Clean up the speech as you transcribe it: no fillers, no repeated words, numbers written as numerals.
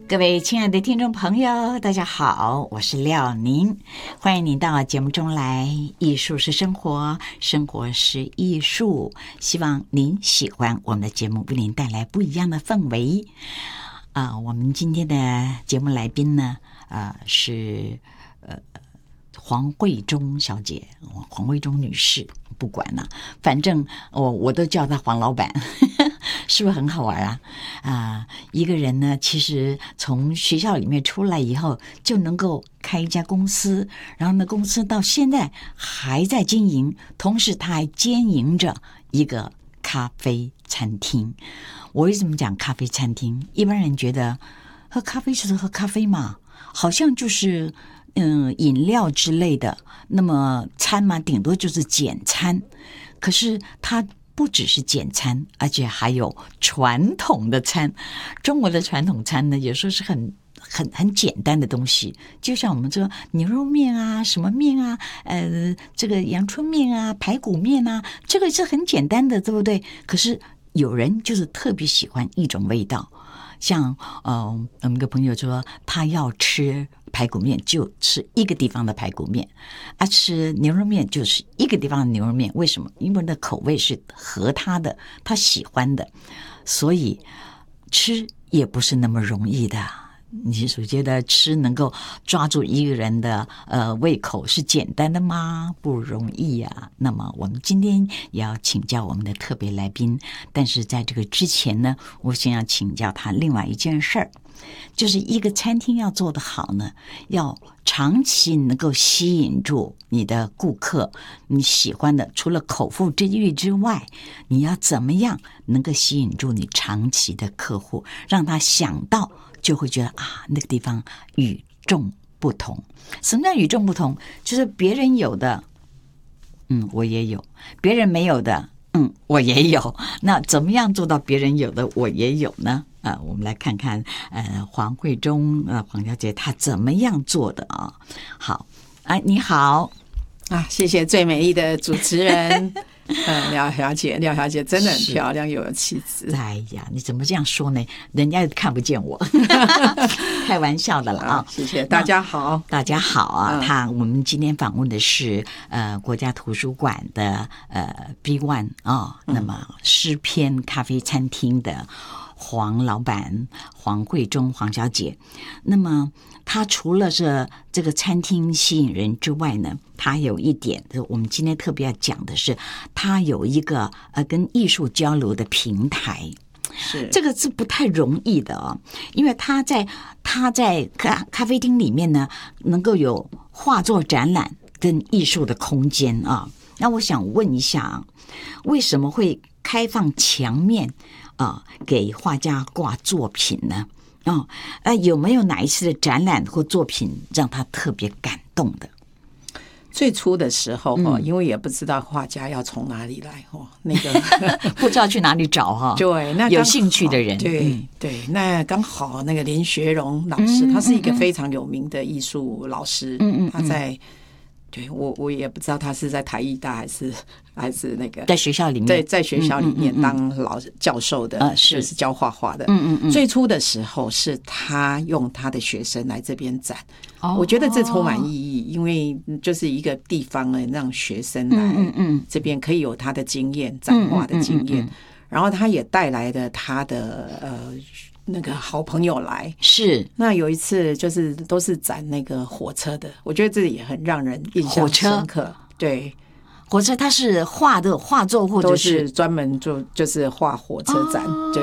各位亲爱的听众朋友，大家好，我是廖宁，欢迎您到节目中来。艺术是生活，生活是艺术，希望您喜欢我们的节目，为您带来不一样的氛围。我们今天的节目来宾呢，是黄慧忠小姐，黄慧忠女士，不管了，反正我都叫她黄老板，是不是很好玩啊？一个人呢，其实从学校里面出来以后，就能够开一家公司，然后呢，公司到现在还在经营，同时他还兼营着一个咖啡餐厅。我为什么讲咖啡餐厅？一般人觉得喝咖啡就是喝咖啡嘛，好像就是饮料之类的，那么餐嘛，顶多就是简餐。可是它不只是简餐，而且还有传统的餐。中国的传统餐呢，有时候是很简单的东西，就像我们这个牛肉面啊，什么面啊，这个阳春面啊，排骨面啊，这个是很简单的，对不对？可是有人就是特别喜欢一种味道。像我们一个朋友说，他要吃排骨面就吃一个地方的排骨面，吃牛肉面就是一个地方的牛肉面。为什么？因为那口味是合他的，他喜欢的，所以吃也不是那么容易的。你所觉得吃能够抓住一个人的胃口是简单的吗？不容易啊。那么我们今天也要请教我们的特别来宾，但是在这个之前呢，我想要请教他另外一件事儿，就是一个餐厅要做得好呢，要长期能够吸引住你的顾客，你喜欢的，除了口腹之欲之外，你要怎么样能够吸引住你长期的客户，让他想到就会觉得那个地方与众不同。什么叫与众不同？就是别人有的我也有，别人没有的我也有。那怎么样做到别人有的我也有呢？我们来看看黄慧忠黄小姐她怎么样做的啊？好，你好谢谢最美丽的主持人廖小姐真的很漂亮，又有气质。 哎呀，你怎么这样说呢？人家看不见我，开玩笑的了谢谢大家好， 大家好啊！我们今天访问的是国家图书馆的B1 那么诗篇咖啡餐厅的黄老板黄慧忠黄小姐。那么她除了这个餐厅吸引人之外呢，她有一点我们今天特别要讲的是，她有一个跟艺术交流的平台。 是这个是不太容易的因为他在咖啡厅里面呢，能够有画作展览跟艺术的空间那我想问一下为什么会开放墙面给画家挂作品呢？有没有哪一次的展览或作品让他特别感动的？ 最初的时候因为也不知道画家要从哪里来那个不知道去哪里找对，那有兴趣的人对，那刚好那个林学荣老师他是一个非常有名的艺术老师他在对我也不知道他是在台艺大还是那个在学校里面， 对，在学校里面当教授的就是教画画的最初的时候是他用他的学生来这边展我觉得这充满意义因为就是一个地方呢，让学生来这边可以有他的经验展画的经验然后他也带来了他的那个好朋友来是那有一次就是都是展那个火车的，我觉得这也很让人印象深刻。对， 火车它是画的画作或者都是专门就是画火车展